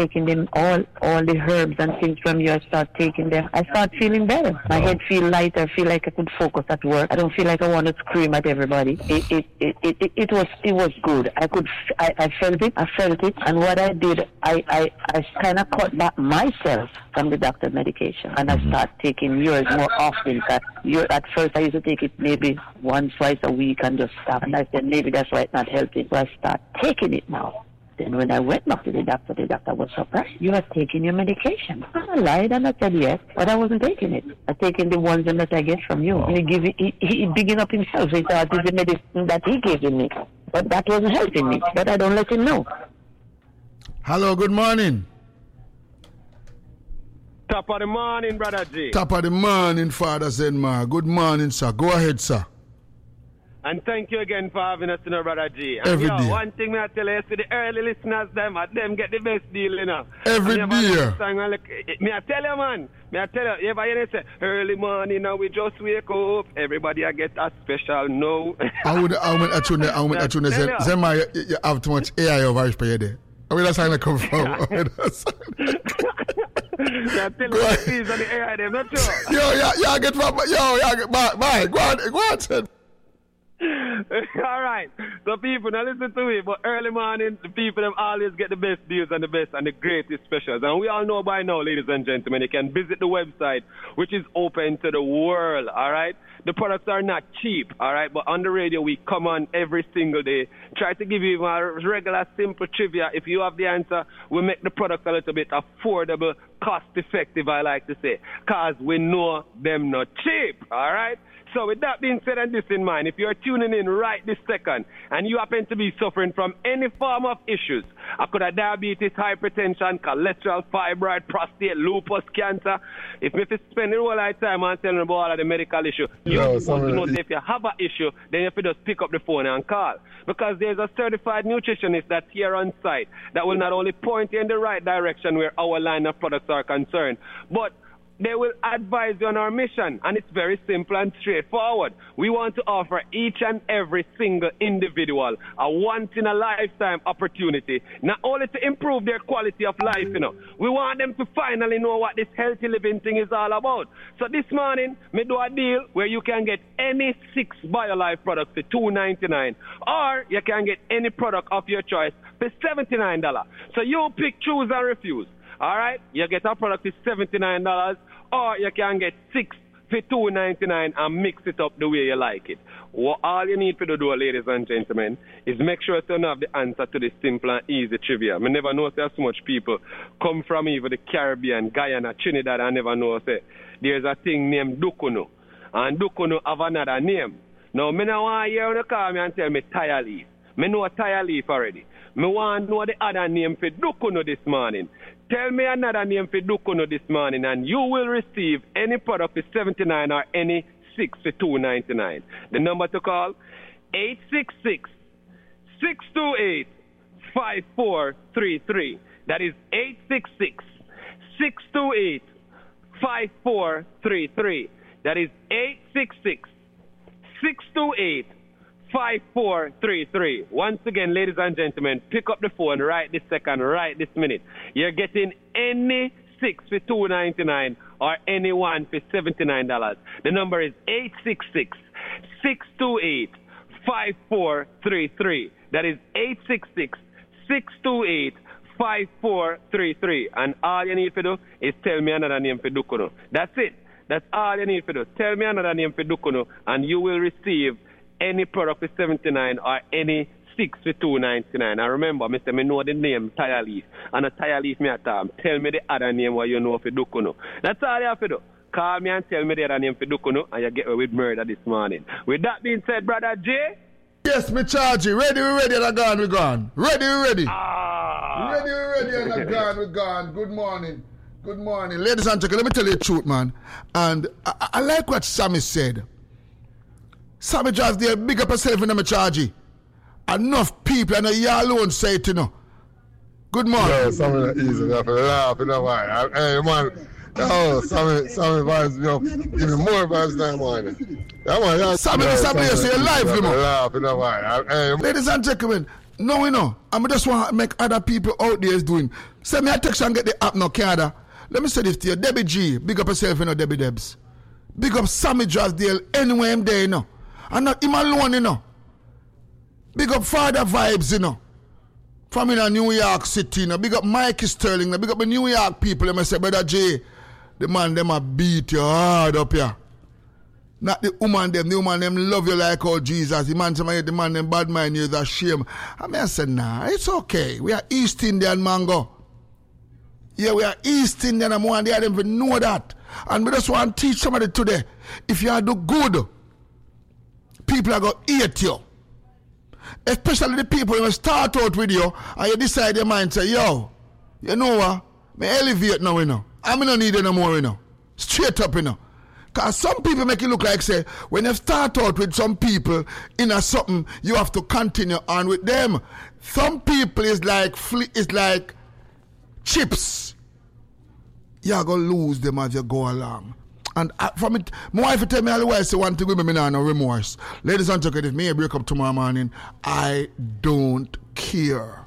taking them, all the herbs and things from you, I start taking them. I start feeling better. My head feel lighter. I feel like I could focus at work. I don't feel like I want to scream at everybody. It was good. I felt it. And what I did, I kind of cut back myself from the doctor medication, and I start taking yours more often. At first I used to take it maybe once, twice a week and just stop. And I said maybe that's why it's not helping. So I start taking it now. Then when I went back to the doctor was surprised. You are taking your medication. I lied and I said yes, but I wasn't taking it. I taking the ones that I get from you. He bigging up himself. He thought it's the medicine that he gave me. But that wasn't helping me. But I don't let him know. Hello, good morning. Top of the morning, Brother G. Top of the morning, Father Zenma. Good morning, sir. Go ahead, sir. And thank you again for having us, Brother G. And every day. One thing I tell you, see the early listeners, them get the best deal, Every day. Me I tell you, man. You ever hear say, early morning, now we just wake up. Everybody I get a special no. I would Zenma, you have too much AI over your there. I mean, that's how I come from. I tell you, please on the AI, them not sure. Bye. Go on, son. All right. So people, now listen to me. But early morning, the people them always get the best deals and the greatest specials. And we all know by now, ladies and gentlemen, you can visit the website, which is open to the world. All right. The products are not cheap. All right. But on the radio, we come on every single day. Try to give you a regular, simple trivia. If you have the answer, we make the product a little bit affordable, cost effective, I like to say. Because we know them not cheap. All right. So with that being said and this in mind, if you're tuning in right this second and you happen to be suffering from any form of issues, I could have diabetes, hypertension, cholesterol, fibroid, prostate, lupus, cancer. If you spend a whole lot of time on telling about all of the medical issue, you want to know if you have an issue, then you have to just pick up the phone and call. Because there's a certified nutritionist that's here on site that will not only point you in the right direction where our line of products are concerned, but they will advise you on our mission, and it's very simple and straightforward. We want to offer each and every single individual a once-in-a-lifetime opportunity, not only to improve their quality of life, we want them to finally know what this healthy living thing is all about. So this morning, me do a deal where you can get any 6 BioLife products for $2.99, or you can get any product of your choice for $79. So you pick, choose, and refuse. All right, you get a product for $79, or you can get 6 for $2.99 and mix it up the way you like it. What all you need to do, ladies and gentlemen, is make sure to have the answer to this simple and easy trivia. I never know there's so much people come from even the Caribbean, Guyana, Trinidad. I never know say there's a thing named Dukuno, and Dukuno have another name. Now, me no want you to call me and tell me tire leaf. Me know tire leaf already. Me want to know the other name for Dukuno this morning. Tell me another name for Dukuno this morning, and you will receive any product for $79 or any 6 for $2.99. The number to call, 866-628-5433. That is 866-628-5433. That is 866-628-5433. Once again, ladies and gentlemen, pick up the phone right this second, right this minute. You're getting any 6 for $2.99 or any 1 for $79. The number is 866-628-5433. That is 866-628-5433. And all you need to do is tell me another name for Dukuno. That's it. That's all you need to do. Tell me another name for Dukuno, and you will receive any product for $79 or any 6 for $2.99. And remember, Mr. Me know the name Tire Leaf. And a Tire Leaf me at time. Tell me the other name what you know for Dukuno. That's all you have to do. Call me and tell me the other name for Dukuno, and you get away with murder this morning. With that being said, Brother J. Yes, me charge you. Ready, and gone, we gone. Ready. Ready, and gone, we gone. Good morning. Good morning. Ladies and gentlemen, let me tell you the truth, man. And I like what Sammy said. Sammy just there, big up yourself in the charge. Enough people, and you alone say it, Good morning. Yeah, Sammy not easy enough to laugh, why. Hey, man. Oh, Sammy vibes me up. Give me more vibes than morning. Sammy, you see your life, laugh, why. Ladies and gentlemen, No, you know. I just want to make other people out there is doing. Send me a text and get the app now, Canada. Let me say this to you. Debbie G, big up yourself, you know, Debbie Debs. Big up Sammy Drasdale, anywhere I'm there, you know. And not him alone, you know. Big up Father Vibes, you know. From in New York City, you know. Big up Mikey Sterling, you know. Big up the New York people. Let me say, Brother J, the man, them a beat you hard up here. Not the woman them love you like all Jesus. The man them bad mind you is a shame. I said, nah, it's okay. We are East Indian, mango. Yeah, we are East Indian and one day them even know that. And we just want to teach somebody today. If you are do good, people are going to hate you. Especially the people who start out with you and you decide your mind, say, yo, you know what? Me elevate now, you know. I don't need it no more, you know. Straight up, you know. Because some people make it look like, say, when you start out with some people in a something, you have to continue on with them. Some people is like chips. You're going to lose them as you go along. And from it, my wife tell me always say one thing with me now, no remorse. Ladies and gentlemen, if me break up tomorrow morning, I don't care.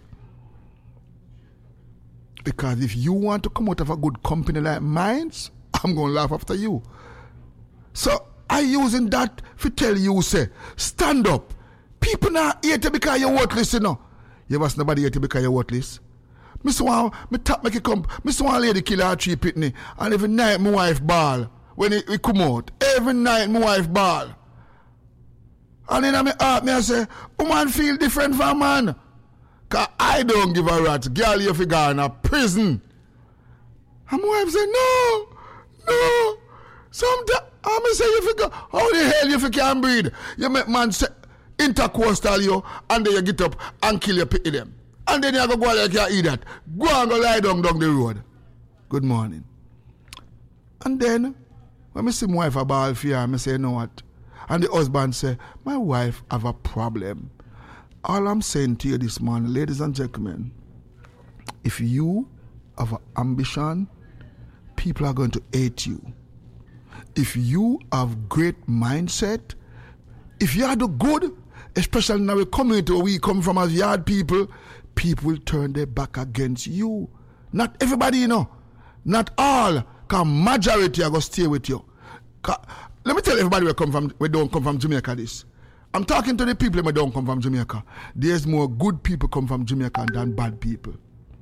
Because if you want to come out of a good company like mine, I'm going to laugh after you. So I using that to tell you, say, stand up. People now hate you because you're worthless, you know. You must nobody hate you because you're worthless. Mr. One, me tap make it come. Mr. One lady kill her 3 pitney. And every night my wife ball. When it come out. Every night my wife ball. And then I say, woman feel different from man. Because I don't give a rat. Girl, you fi go in a prison. And my wife say, no. Sometimes, I say, you fi go, how the hell you fi can breathe? You make man say, intercoastal you, and then you get up and kill your pity them. And then you go like you eat that. Go and go lie down the road. Good morning. And then, when I see my wife a ball for I say, you know what? And the husband say, my wife have a problem. All I'm saying to you this morning, ladies and gentlemen, if you have an ambition, people are going to hate you. If you have great mindset, if you are the good, especially in our community where we come from as yard people, people will turn their back against you. Not everybody, you know. Not all. Because majority are going to stay with you. Let me tell everybody we don't come from Jamaica this. I'm talking to the people who don't come from Jamaica. There's more good people come from Jamaica than bad people.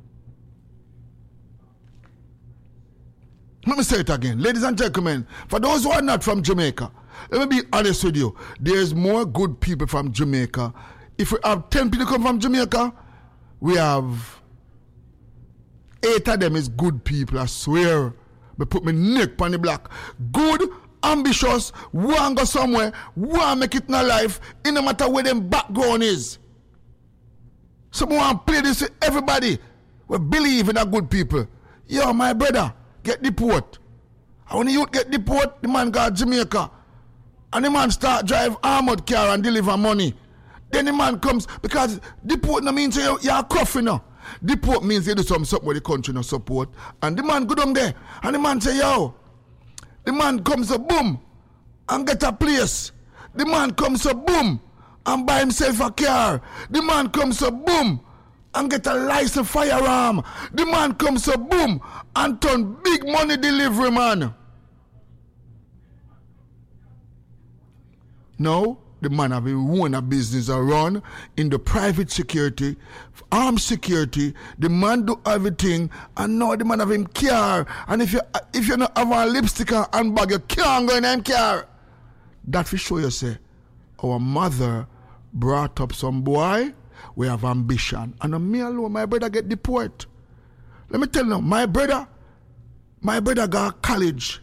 Let me say it again. Ladies and gentlemen, for those who are not from Jamaica, let me be honest with you. There's more good people from Jamaica. If we have 10 people come from Jamaica, we have 8 of them is good people, I swear. But put my neck on the block. Good, ambitious, want to go somewhere, want to make it in a life, it no matter where them background is. Someone want to play this with everybody. We believe in a good people. Yo, my brother, get deported. And when the youth get deported, the man got Jamaica. And the man start drive armored car and deliver money. Then the man comes, because deport no means you're a coffee now. Deport means you do something where the country no support. And the man go down there. And the man say, yo. The man comes up, boom, and get a place. The man comes up, boom, and buy himself a car. The man comes up, boom, and get a licensed firearm. The man comes up, boom, and turn big money delivery man. No. The man have own a business around in the private security, armed security. The man do everything, and now the man have him car. And if you not have a lipstick and handbag, you can't go in him car. That will show you, say, our mother brought up some boy. We have ambition, and me alone, my brother get deported. Let me tell you, my brother got college.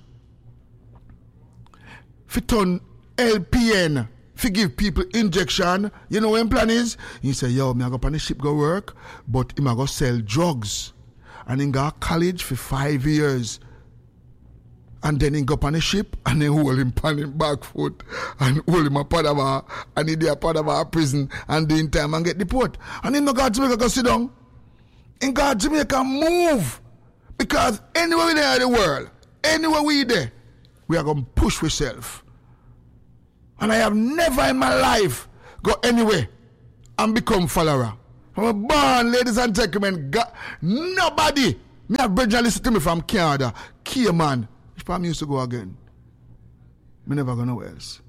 Fit on LPN. If you give people injection, you know what his plan is? He say, yo, me I go on the ship go work, but him I go sell drugs. And he go college for 5 years. And then he go on the ship and then hold him on him back foot and hold him a Padava and he there Padava prison and the in time and get deported. And he no go to Jamaica go sit down. In God Jamaica move. Because anywhere we there in the world, anywhere we there, we are going to push ourselves. And I have never in my life go anywhere and become follower. From a born, ladies and gentlemen, nobody. Me have Bridget listen to me from Canada. Cayman. If I'm used to go again. Me never go nowhere else.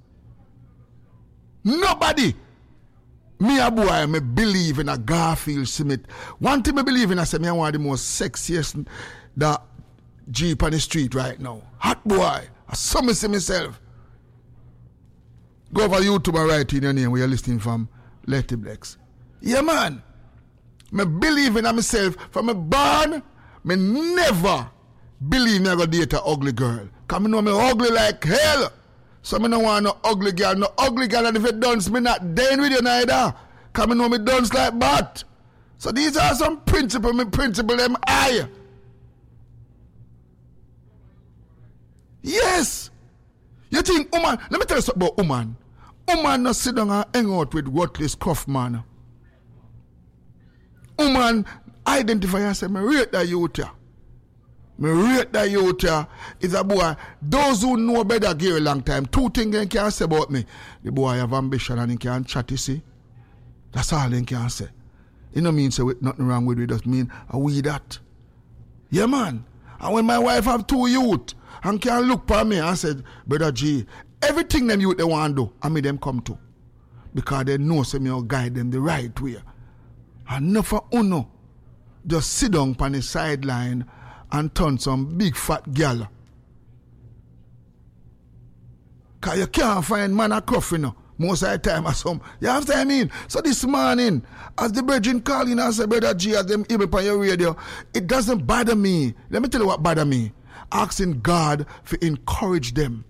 Nobody. Me a boy, me believe in a Garfield Smith. One thing me believe in, I say me one of the most sexiest that Jeep on the street right now. Hot boy. I saw me see myself. Go over YouTube and write in your name where you're listening from Letty Blacks. Yeah, man. Me believe in myself. From me born, me never believe me I go date an ugly girl. Because me know me ugly like hell. So me no want no ugly girl. No ugly girl, and if it dance, me not dealing with you neither. Because me know me dance like bat. So these are some principles, me principle them high. Yes. You think woman, let me tell you something about woman. Woman not sit down and hang out with worthless cuff man. Woman identify and say, me rate that youth here. Me rate that youth here is a boy. Those who know better give a long time. Two things they can say about me. The boy have ambition and he can chat, you see. That's all they can say. It don't mean say nothing wrong with it. It just mean we that. Yeah, man. And when my wife have two youth and can look for me and said, Brother G, everything them youth they want to do, I make them come to. Because they know say me will guide them the right way. And not for uno. Just sit down on the sideline and turn some big fat gal. Because you can't find man a cough, you know. Most of the time or some. You have to, I mean. So this morning, as the virgin calling and say, Brother G, as them even on your radio, it doesn't bother me. Let me tell you what bother me. Asking God to encourage them.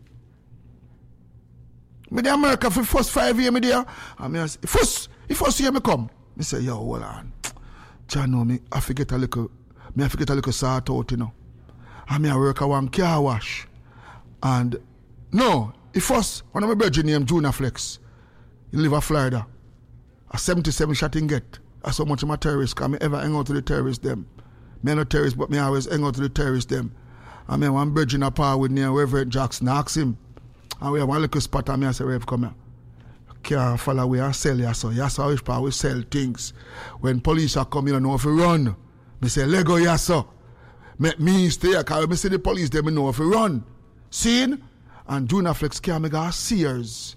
Me the America for the first 5 years, me there. I mean, first year me come. Me say, yo, hold on. John, know me, I forget a little sort out, you know. And me I work at one car wash. And, no, the first, one of my brother named Junior Flex. He live in Florida. A 77 shot in get. That's how much of my terrorists, because I ever hang out to the terrorists them. Me no terrorists, but me always hang out to the terrorists them. And me one brother in a power with me and Reverend Jackson, ask him. And we have one little spot and me I say, Rev, come here. Can't follow away and sell ya, so yes, how power we sell things. When police are coming, you know if you run. Me say, Lego, yes, sir. Make me stay here, because when I see the police, they know if you run. Seen? And Junior Flex came and got Sears.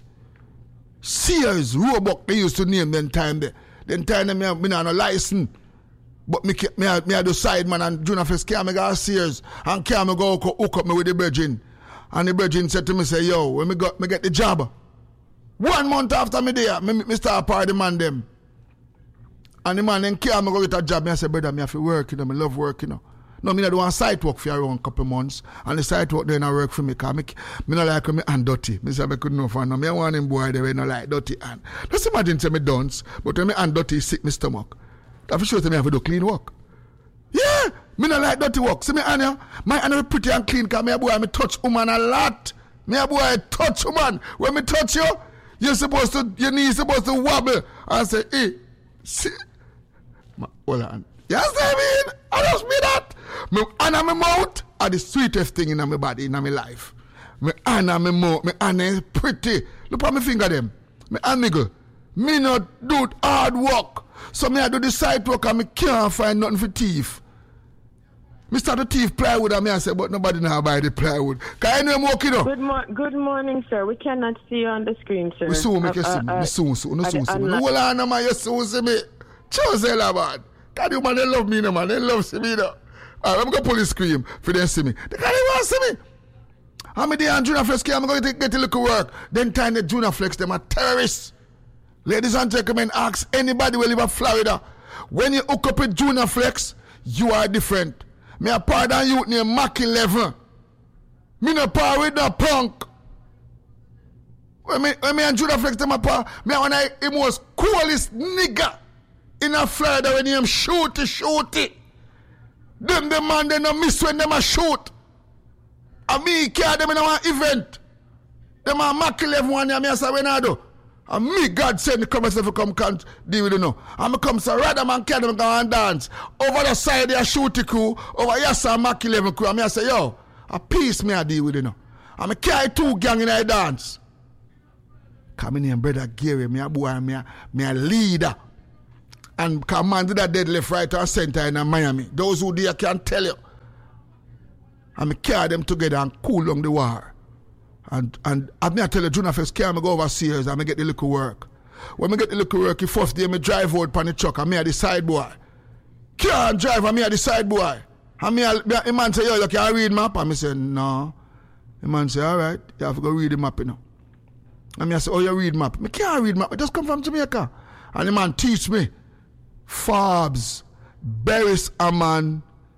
Sears, Roebuck, they used to name them time there. Then time them, me not no license. But me do side man, and Junior Flex came and got Sears. And came and go hook up me with the virgin. And the virgin said to me, say, yo, when me get the job. 1 month after me there, me start party man them. And the man then came and go get a job. I said, brother, me have to work, you know, me love work, you know. No, me not do one site work for around a couple months. And the site work then I work for me, because me not like me and dirty. Me say I couldn't know for no. Me want him boy, they not like dirty and. Just imagine say me dance, but when me and dirty sick my stomach. That for sure to me have to do clean work. Yeah, me not like dirty work. See me Anya, my Anya pretty and clean, because me a boy, me touch woman a lot. Me a boy touch woman. When me touch you, your knee supposed to wobble and say, hey, see. Hold on. You see what I mean? I just mean that. My hand and my mouth are the sweetest thing in my body, in my life. My hand and my mouth, my hand is pretty. Look at my finger them. My hand nigga. Me not do hard work. So me I do the side work and me can't find nothing for thief. Me start to thief plywood and me I say, but nobody now buy the plywood. Because I know I'm working up. Good morning, sir. We cannot see you on the screen, sir. We soon make you see me. Soon. Hold on, man. You soon see me. Chose a man. God, you man, they love me, no man. They love see me, no. Alright, I'm going to pull the scream for them see me. They can't even see me. I'm there and Junior Flex, I'm going to get a little work. Then time the Junior Flex, them are terrorists. Ladies and gentlemen, ask anybody who live in Florida. When you hook up with Junior Flex, you are different. Me a pardon you named Mac 11. Me no power with no punk. When me and Junior Flex, them a power, me one of the most coolest nigga in a Florida when you shoot it. Them the man they no miss when them a shoot. And me carry them in one event. Them a Mac 11 one year, me a say when I do. And me God send the commerce if you come can't deal with it no. And me come say rather man carry them go and dance. Over the side they a shoot the crew. Over here say Mac 11 crew. And me a say yo, a peace me a deal with it no. And me carry 2 gang in a dance. Come in here brother Gary, me a boy, me a leader. And because man did that dead left, right, and center in Miami. Those who there can tell you. And I carry them together and cool down the war. And I tell you, Junior first carry me go overseas and I get the little work. When I get the little work, the first day I drive out on the truck and me are the side boy. Can't drive and me are the side boy. And the man say, yo, you can read map? And I say, no. The man say, all right, you have to go read the map, you know. And I say, oh, you read map? I can't read map. I just come from Jamaica. And the man teach me. Forbes, Beres Amman,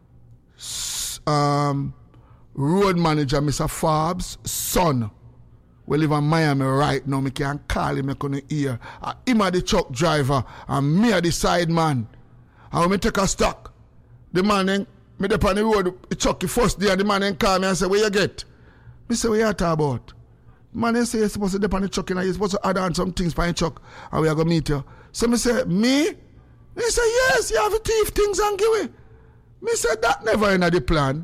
road manager, Mr. Forbes' son. We live in Miami right now. I can call him, I can hear. Him are the truck driver and me are the side man. And when I take a stock, the man then, me up on the road, the truck the first day, and the man then call me and say, where you get? I say, what you talking about? The man then say, you're supposed to dip on the truck and you're supposed to add on some things for the truck and we are going to meet you. So I say, me? He say, yes, you have to thief things and give it. Me said, that never in the plan.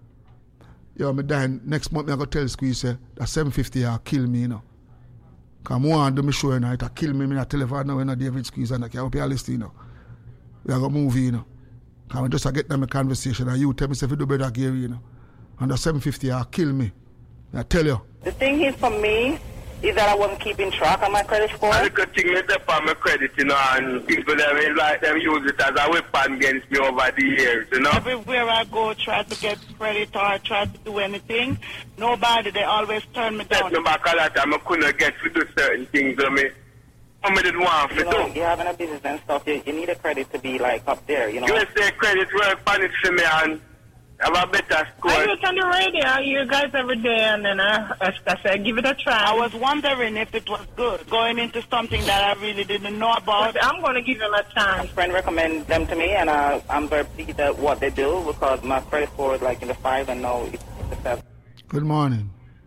Yo, me dying next month, I go tell Squeeze, say, that 750 will kill me, you know. Because I want to do me show, you know, it'll kill me, I telephone now, you know, David Squeeze, and I can't help you listen, you know. We are going to move, you know. Because I just get them a conversation, and you tell me, say, if you do better, Gary, you know. And the 750 will kill me. I tell you. The thing is, for me, is that I wasn't keeping track of my credit score. And the good thing is that for my credit, you know, and people them like them use it as a weapon against me over the years, you know. Everywhere I go, try to get credit or try to do anything, nobody, they always turn me down. That's me back a lot time I couldn't get to do certain things, I mean. I didn't want to do. You're having a business and stuff, you need a credit to be like up there, you know. You say credit work on it for me and have a better score. I look on the radio, I hear you guys every day, and then I said, give it a try. I was wondering if it was good, going into something that I really didn't know about. But I'm going to give them a chance. My friend recommended them to me, and I'm very pleased at what they do because my credit score is like in the 5 and now it's the 7. Good morning.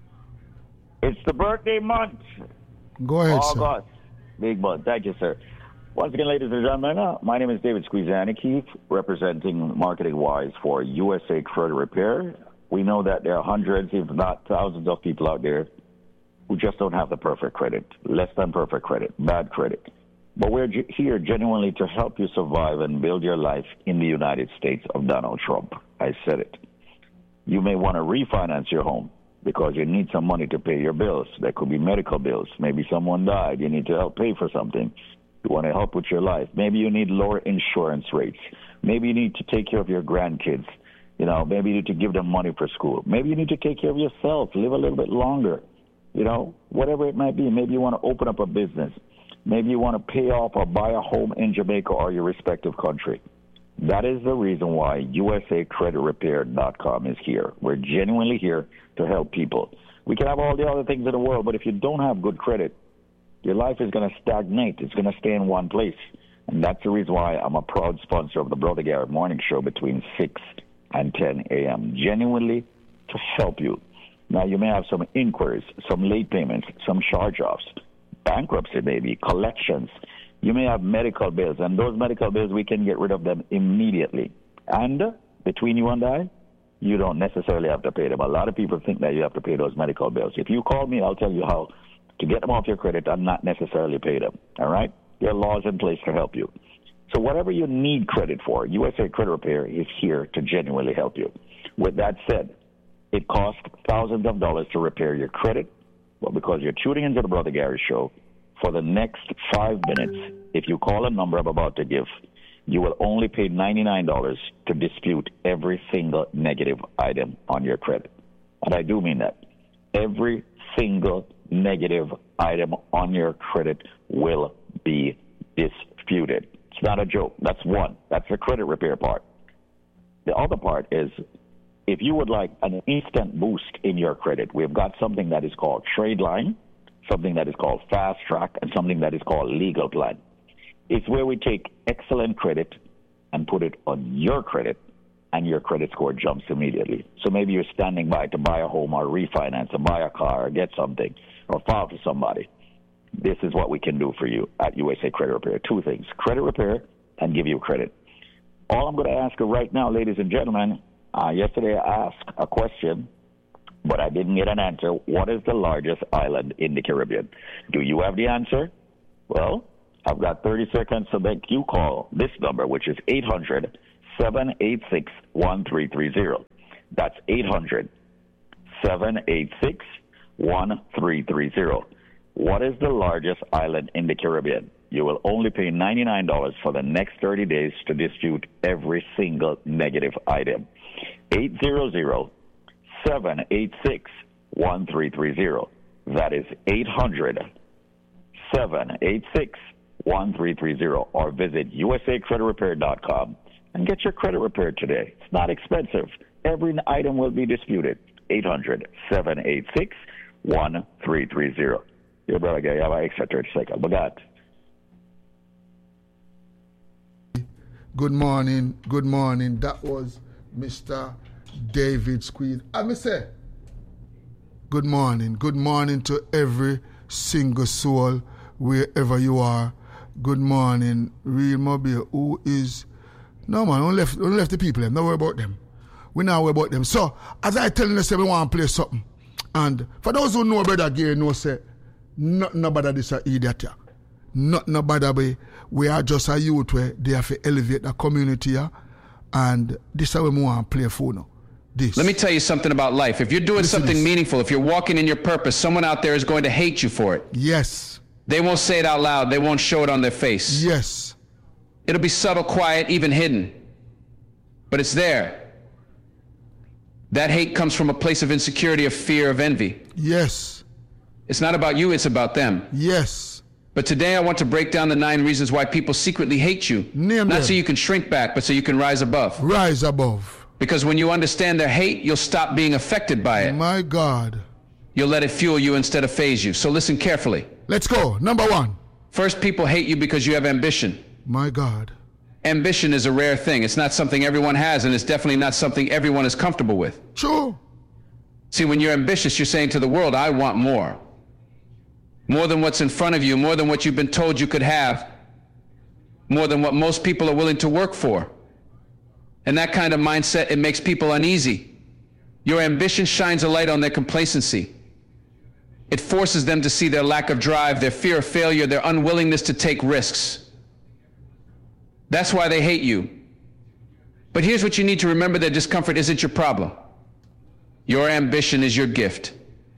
It's the birthday month. Go ahead, sir. August. Big month. Thank you, sir. Once again, ladies and gentlemen, my name is David Squeezani, representing marketing-wise for USA Credit Repair. We know that there are hundreds, if not thousands of people out there who just don't have the perfect credit, less than perfect credit, bad credit. But we're here genuinely to help you survive and build your life in the United States of Donald Trump. I said it. You may want to refinance your home because you need some money to pay your bills. There could be medical bills. Maybe someone died. You need to help pay for something. You want to help with your life. Maybe you need lower insurance rates. Maybe you need to take care of your grandkids. You know, maybe you need to give them money for school. Maybe you need to take care of yourself, live a little bit longer. You know, whatever it might be. Maybe you want to open up a business. Maybe you want to pay off or buy a home in Jamaica or your respective country. That is the reason why USACreditRepair.com is here. We're genuinely here to help people. We can have all the other things in the world, but if you don't have good credit, your life is going to stagnate. It's going to stay in one place. And that's the reason why I'm a proud sponsor of the Brother Garrett Morning Show between 6 and 10 a.m. Genuinely to help you. Now, you may have some inquiries, some late payments, some charge-offs, bankruptcy maybe, collections. You may have medical bills, and those medical bills, we can get rid of them immediately. And between you and I, you don't necessarily have to pay them. A lot of people think that you have to pay those medical bills. If you call me, I'll tell you how to get them off your credit and not necessarily pay them, all right? There are laws in place to help you. So whatever you need credit for, USA Credit Repair is here to genuinely help you. With that said, it costs thousands of dollars to repair your credit. Well, because you're tuning into the Brother Gary Show, for the next 5 minutes, if you call a number I'm about to give, you will only pay $99 to dispute every single negative item on your credit. And I do mean that. Every single negative item on your credit will be disputed. It's not a joke. That's one. That's the credit repair part. The other part is if you would like an instant boost in your credit, we've got something that is called Trade Line, something that is called Fast Track, and something that is called Legal Plan. It's where we take excellent credit and put it on your credit, and your credit score jumps immediately. So maybe you're standing by to buy a home or refinance or buy a car or get something or file for somebody. This is what we can do for you at USA Credit Repair. Two things, credit repair and give you credit. All I'm going to ask you right now, ladies and gentlemen, yesterday I asked a question, but I didn't get an answer. What is the largest island in the Caribbean? Do you have the answer? Well, I've got 30 seconds to make you call this number, which is 800-786-1330. That's 800-786-1330. What is the largest island in the Caribbean? You will only pay $99 for the next 30 days to dispute every single negative item. 800-786-1330. That is 800-786-1330. Or visit usacreditrepair.com and get your credit repaired today. It's not expensive. Every item will be disputed. 800-786-1330. Your brother, you have an extra 30 seconds. But God. Good morning. Good morning. That was Mr. David Squeed. And me say, good morning. Good morning to every single soul, wherever you are. Good morning. Real Mobile, who is... No, man, don't left the people. Don't worry about them. We not worry about them. So, as I tell you, say we want to play something. And for those who know Brother Gary, know, say, nothing about this idiot here. Nothing about it. We are just a youth where they have to elevate the community here. And this is how we want to play for now. This. Let me tell you something about life. If you're doing something meaningful, if you're walking in your purpose, someone out there is going to hate you for it. Yes. They won't say it out loud. They won't show it on their face. Yes. It'll be subtle, quiet, even hidden. But it's there. That hate comes from a place of insecurity, of fear, of envy. Yes. It's not about you, it's about them. Yes. But today I want to break down the 9 reasons why people secretly hate you. Name not them. so you can shrink back, but so you can rise above. Rise above. Because when you understand their hate, you'll stop being affected by it. My God. You'll let it fuel you instead of phase you. So listen carefully. Let's go. Number 1. First, people hate you because you have ambition. My God. Ambition is a rare thing. It's not something everyone has, and it's definitely not something everyone is comfortable with. True. See, when you're ambitious, you're saying to the world, I want more. More than what's in front of you, more than what you've been told you could have, more than what most people are willing to work for. And that kind of mindset, it makes people uneasy. Your ambition shines a light on their complacency. It forces them to see their lack of drive, their fear of failure, their unwillingness to take risks. That's why they hate you. But here's what you need to remember: their discomfort isn't your problem. Your ambition is your gift.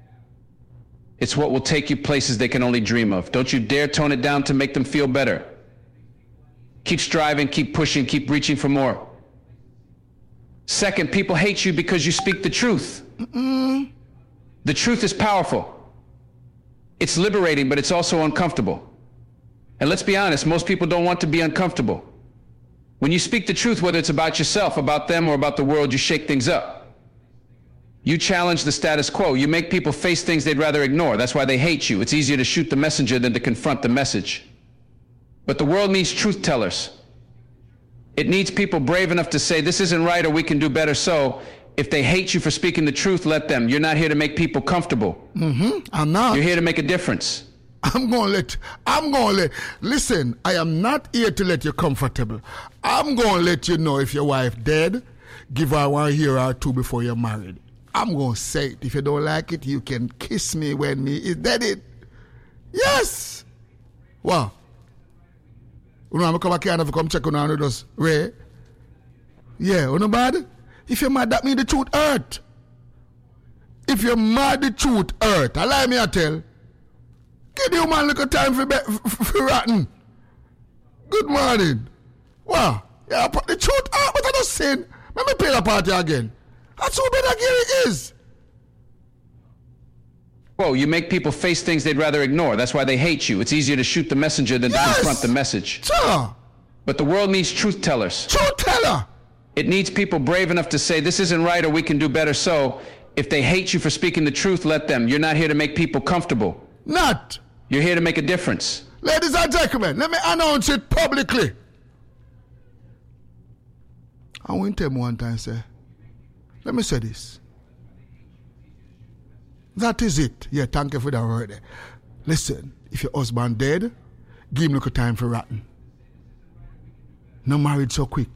It's what will take you places they can only dream of. Don't you dare tone it down to make them feel better. Keep striving, keep pushing, keep reaching for more. Second, people hate you because you speak the truth. The truth is powerful. It's liberating, but it's also uncomfortable. And let's be honest, most people don't want to be uncomfortable. When you speak the truth, whether it's about yourself, about them, or about the world, you shake things up. You challenge the status quo. You make people face things they'd rather ignore. That's why they hate you. It's easier to shoot the messenger than to confront the message. But the world needs truth tellers. It needs people brave enough to say, this isn't right, or we can do better. So if they hate you for speaking the truth, let them. You're not here to make people comfortable. I'm not. You're here to make a difference. Listen, I am not here to let you comfortable. I'm going to let you know if your wife dead, give her 1 year or 2 before you're married. I'm going to say it. If you don't like it, you can kiss me when me is dead it. Yes. Wow. You know, I'm come back here and come check on her just Ray. Yeah, you know bad? If you're mad, that means the truth hurt. If you're mad, the truth hurt. Allow me to tell. Give you man a little time for rotten. Good morning. Wow. Yeah, but the truth hurt, but I just saying. Let me play the party again. That's who Brother Gary is. Whoa, you make people face things they'd rather ignore. That's why they hate you. It's easier to shoot the messenger than to confront the message. Sure. But the world needs truth tellers. Truth teller. It needs people brave enough to say, this isn't right, or we can do better. So if they hate you for speaking the truth, let them. You're not here to make people comfortable. Not. You're here to make a difference. Ladies and gentlemen, let me announce it publicly. I went to him one time and say, let me say this. That is it. Yeah, thank you for that word. Listen, if your husband dead, give him a little time for rotten. No married so quick.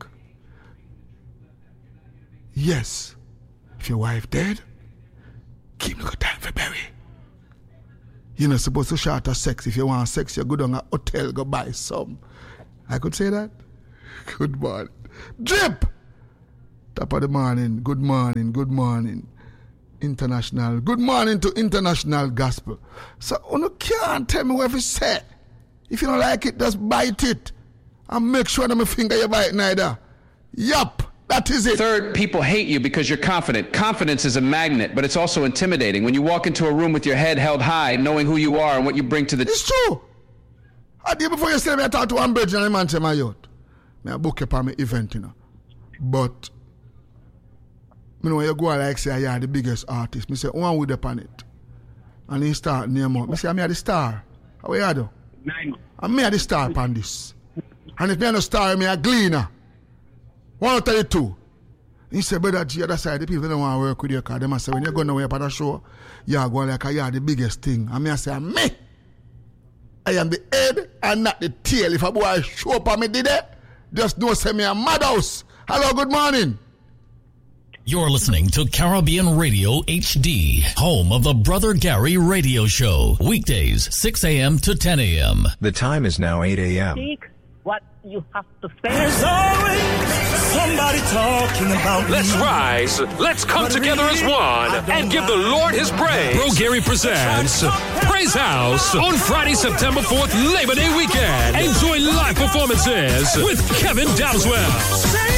Yes, if your wife dead, give him a little time for bury. You're not supposed to short of sex. If you want sex, you go down a hotel, go buy some. I could say that. Good morning. Drip! Top of the morning. Good morning. Good morning. International. Good morning to International Gospel. So you can't tell me what to say. If you don't like it, just bite it. And make sure that my finger you bite neither. Yup. That is it. Third, people hate you because you're confident. Confidence is a magnet, but it's also intimidating. When you walk into a room with your head held high, knowing wwho you are and what you bring to the... It's true. A day before you say me, I talk to one bridge and the man say, my youth, I book you for my event, you know. But, you know, you go like say, you are the biggest artist. I say, one with upon it. And he start name out. I say, I'm the star. How you do? I'm the star upon this. And if me a star, I'm a gleaner. 132. He said, brother G, other side, the people don't want to work with you because they say, when you're going to work at a show, you're going like, you're the biggest thing. And me, I say, me, I am the head and not the tail. If a boy show up and me did it, just know say me a madhouse. Hello, good morning. You're listening to Caribbean Radio HD, home of the Brother Gary Radio Show. Weekdays, 6 a.m. to 10 a.m. The time is now 8 a.m. Speak what you have to say. There's always somebody talking about me. Let's rise. Let's come together as one and give the Lord his praise. Bro Gary presents Praise House on Friday, September 4th, Labor Day weekend. Enjoy live performances with Kevin Dowswell.